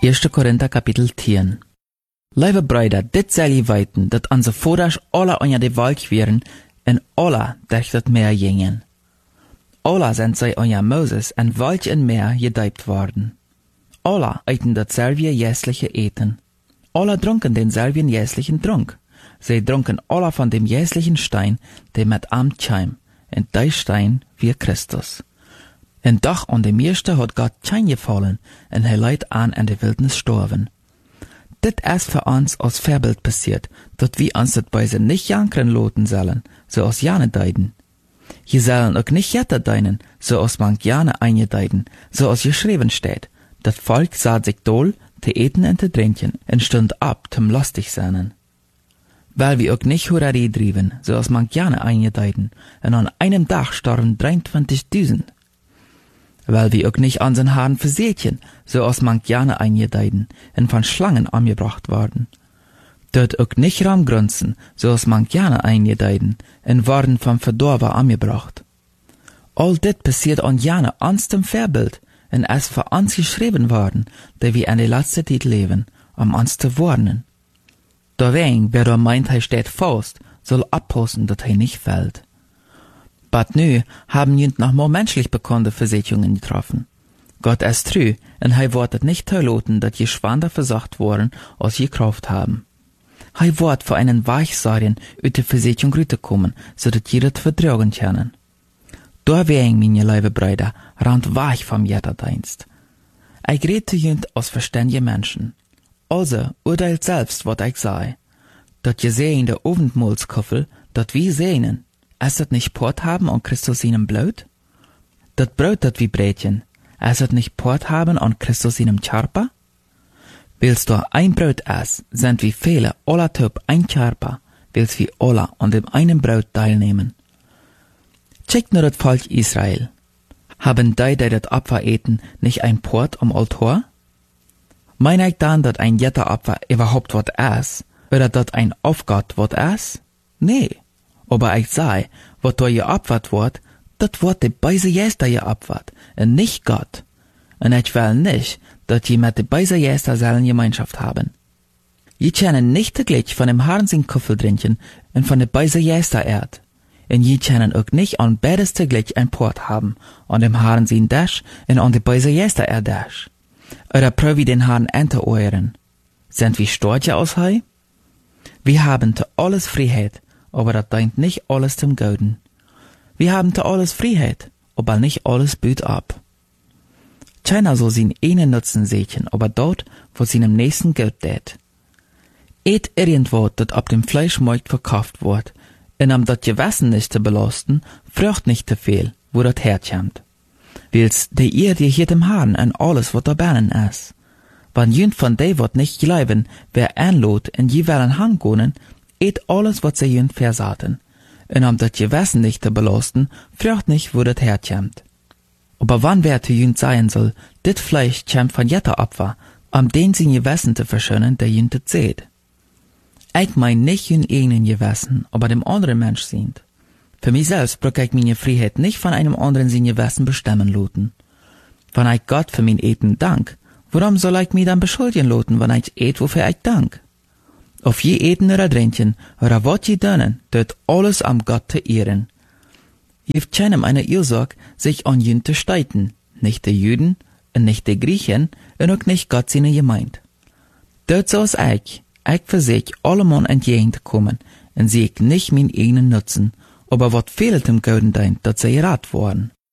1. Korinther kapitel 10. Lieve Brüder, dit zal je weten, dat onze voeders alle onder de wolk waren, en alle durch het meer gingen. Alle zijn zij onder Moses en wolk en meer gedijpt worden. Alle eten datzelfde jäsliche eten. Alle dronken denselben jäslichen dronk. Zij dronken alle van dem jäslichen Stein, der met am Tschheim, en die Stein wie Christus. En doch an dem eerste hat Gott Tschein gefallen, en hij leidt aan in de wildernis sterven. Dit is voor ons als Vorbild passiert, dat wie ons het bij ze nicht jankeren loten zullen, zoals jane deiden. Je zullen ook nicht jetter deinen, zoals man jane eingedeiden, zoals geschreven steht. Dat Volk sah sich dol, te eten en te drinken, en stund ab, zum lustig zijn. Weil wir auch nicht Hurerei drieben, zoals man jane eingedeiden, en an einem Tag starben 23.000. Weil wir auch nicht an den Haaren versehtchen, zoals man jane eingedeiden, en von Schlangen angebracht worden. Dort auch nicht Raumgrunzen, zoals man jane eingedeiden, en worden vom Verdorber angebracht. All dit passiert an jane ans dem Vorbild, en es für uns geschrieben worden, der wir in der letzten Zeit leben, uns zu warnen. Deswegen, wer da meint, er steht fast, soll abpassen, dass er nicht fällt. But nu haben jünd noch mehr menschlich bekannte Versicherungen getroffen. Gott ist treu, und er wird nicht verloten, dass je schwander versagt worden, als je Kraft haben. Er wird für einen Weichsagen aus der Versicherung rüberkommen, so dass jeder das vertragen können. Deswegen, meine liebe Brüder, rannt weich vom Jetterdienst. Ich rede jünd aus verständigen Menschen. Also, urteilt selbst, was ich sei. Dat je sehen der Abendmahlsküffel, dat wir sehnen, es dat nicht Port haben an Christus seinem Blut? Dat Brot, dat wir brätchen, es dat nicht Port haben an Christus seinem Charpa? Willst du ein Brot essen, sind wie viele aller Typ ein Charpa, willst wir alle an dem einen Brot teilnehmen. Checkt nur das Volk Israel. Haben die das Opfer eten, nicht ein Port am Altar? Mein ich dann, dat ein jetter Opfer überhaupt wat ist? Oder dat ein Aufgott wat ist? Nee. Aber ich sei, wat da geopfert wird, dat wird de Beise Jester geopfert, und nicht Gott. Und ich will nicht, dat je mit de Beise Jester sollen Gemeinschaft haben. Je können nicht täglich von dem Herrn sin Kuffel trinken und von de Beise Jester Erd. Und je können auch nicht an beides täglich ein Port haben, an dem Herrn sin Dash und an de Beise Jester Erd Dash. Oder prövi den Herrn enterohren. Sind wir stolz aus hei? Wir haben zu alles Freiheit, aber das dient nicht alles zum Gouden. Wir haben zu alles Freiheit, aber nicht alles büt ab. Keiner soll sin einen Nutzen sehen, aber dort, wo seinem nächsten Geld tät. Et irgendwo, dat ab dem Fleischmarkt verkauft wird, und am dat Gewissen nicht zu belasten, frucht nicht zu viel, wo dat herkommt. Wils de ihr die hier dem Haaren en alles wat da binnen is. Wann jünd von de wat nicht gleiben, wer einlot en je willen hangonen, eet alles wat sie jünd versaten. En om dat Gewissen nicht te belasten, frucht nicht, wo dat herkommt. Aber wann wer te jünd sein soll, dit Fleisch kommt von jetter Opfer, den sin Gewissen te verschönen, der jünd het seht. Ich mein nicht jünd eigenen Gewissen, aber dem anderen Mensch sind. Für mich selbst brauche ich meine Freiheit nicht von einem anderen sin Gewissen bestimmen loten. Wenn ich Gott für mein Eten dank, warum soll ich mich dann beschuldigen loten, wenn ich eet, wofür ich dank? Auf je eten oder trinken, oder wat je dönen, tut alles am Gott zu ehren. Heeft keinem eine Ursache, sich an jünd zu streiten, nicht die Juden, und nicht die Griechen, und auch nicht Gott seine Gemeinde. Dort so ist ich für sich allemal entgegenzukommen, und sehe ich nicht mein eigenen Nutzen, aber wat fehlt dem Gouden dient, dat sie rat worden.